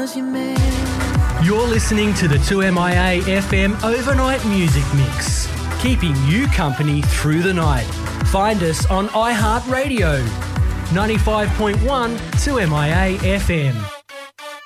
'cause you made. You're listening to the 2MIA FM Overnight Music Mix, keeping you company through the night. Find us on iHeartRadio, 95.1 2MIA FM.